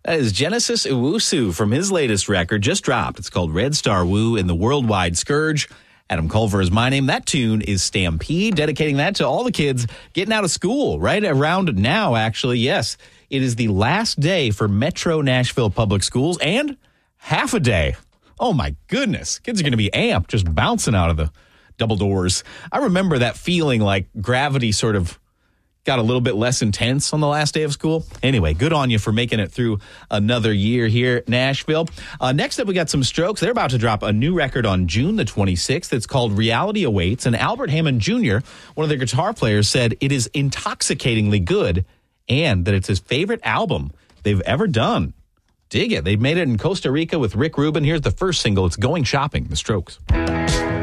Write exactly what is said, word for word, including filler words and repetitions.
That is Genesis Owusu from his latest record, just dropped. It's called Red Star Woo in the Worldwide Scourge. Adam Culver is my name. That tune is Stampede, dedicating that to all the kids getting out of school right around now, actually. Yes, it is the last day for Metro Nashville Public Schools and half a day. Oh, my goodness. Kids are going to be amped, just bouncing out of the double doors. I remember that feeling like gravity sort of got a little bit less intense on the last day of school. Anyway, good on you for making it through another year here at Nashville. Uh, next up, we got some Strokes. They're about to drop a new record on June the twenty-sixth. It's called Reality Awaits. And Albert Hammond Junior, one of their guitar players, said it is intoxicatingly good and that it's his favorite album they've ever done. Dig it. They made it in Costa Rica with Rick Rubin. Here's the first single. It's Going Shopping, The Strokes.